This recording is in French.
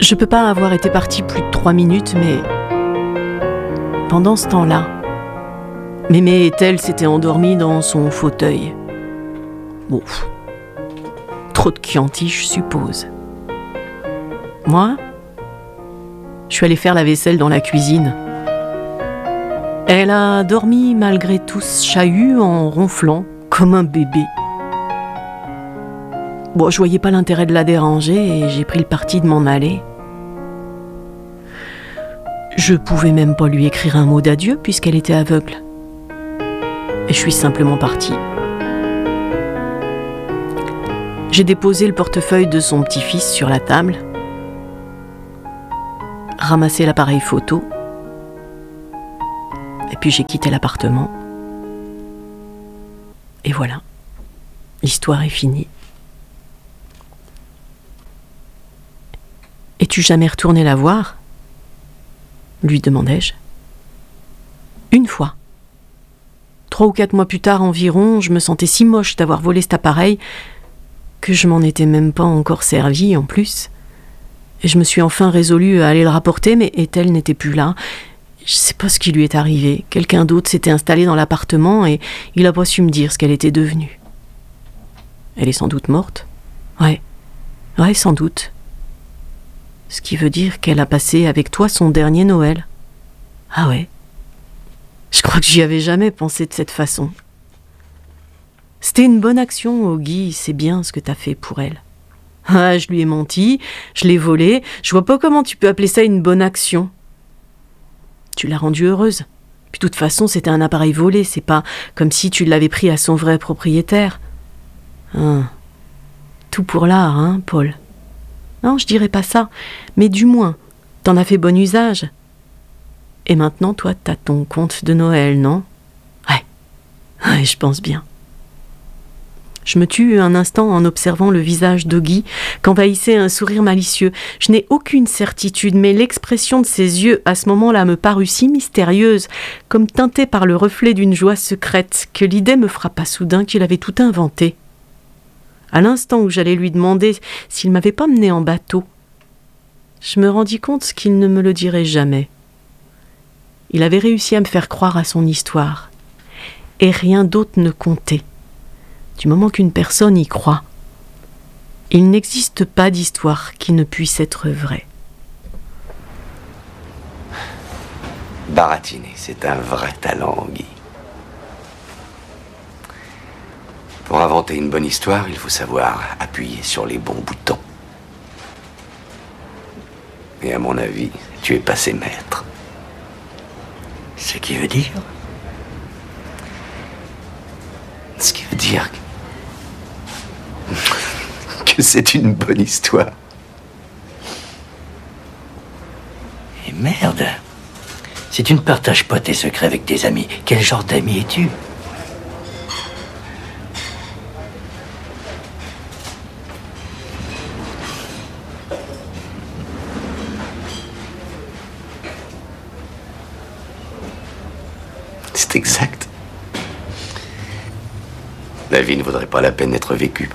Je peux pas avoir été partie plus de 3 minutes, mais pendant ce temps-là, Mémé Ethel s'était endormie dans son fauteuil. Bon, trop de Chianti, je suppose. Moi, je suis allée faire la vaisselle dans la cuisine. Elle a dormi malgré tout ce chahut en ronflant comme un bébé. Bon, je voyais pas l'intérêt de la déranger et j'ai pris le parti de m'en aller. Je pouvais même pas lui écrire un mot d'adieu puisqu'elle était aveugle. Et je suis simplement partie. J'ai déposé le portefeuille de son petit-fils sur la table, ramassé l'appareil photo, et puis j'ai quitté l'appartement. Et voilà, l'histoire est finie. Es-tu jamais retourné la voir ? Lui demandai-je. Une fois. 3 ou 4 mois plus tard environ, je me sentais si moche d'avoir volé cet appareil que je m'en étais même pas encore servi en plus. Et je me suis enfin résolue à aller le rapporter, mais Ethel n'était plus là. Je sais pas ce qui lui est arrivé. Quelqu'un d'autre s'était installé dans l'appartement et il a pas su me dire ce qu'elle était devenue. Elle est sans doute morte ? Ouais, sans doute. Ce qui veut dire qu'elle a passé avec toi son dernier Noël. Ah ouais. Je crois que j'y avais jamais pensé de cette façon. C'était une bonne action, Augie, c'est bien ce que t'as fait pour elle. Ah, je lui ai menti, je l'ai volée, je vois pas comment tu peux appeler ça une bonne action. Tu l'as rendue heureuse. Puis de toute façon, c'était un appareil volé, c'est pas comme si tu l'avais pris à son vrai propriétaire. Tout pour l'art, hein, Paul. Non, je dirais pas ça, mais du moins, t'en as fait bon usage. Et maintenant, toi, t'as ton conte de Noël, non ? Ouais, je pense bien. Je me tue un instant en observant le visage d'Augie qu'envahissait un sourire malicieux. Je n'ai aucune certitude, mais l'expression de ses yeux à ce moment-là me parut si mystérieuse, comme teintée par le reflet d'une joie secrète, que l'idée me frappa soudain qu'il avait tout inventé. À l'instant où j'allais lui demander s'il m'avait pas mené en bateau, je me rendis compte qu'il ne me le dirait jamais. Il avait réussi à me faire croire à son histoire, et rien d'autre ne comptait. Du moment qu'une personne y croit, il n'existe pas d'histoire qui ne puisse être vraie. Baratiner, c'est un vrai talent, Guy. Pour inventer une bonne histoire, il faut savoir appuyer sur les bons boutons. Et à mon avis, tu es passé maître. Ce qui veut dire ? Ce qui veut dire que c'est une bonne histoire. Et merde, si tu ne partages pas tes secrets avec tes amis, quel genre d'ami es-tu ? C'est exact. La vie ne vaudrait pas la peine d'être vécue, pas vrai ?